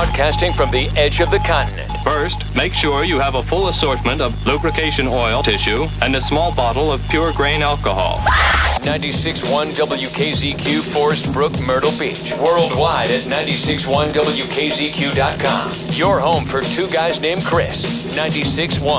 broadcasting from the edge of the continent. First, make sure you have a full assortment of lubrication oil, tissue, and a small bottle of pure grain alcohol. 96.1 WKZQ, Forest Brook, Myrtle Beach. Worldwide at 96.1WKZQ.com. Your home for two guys named Chris. 96.1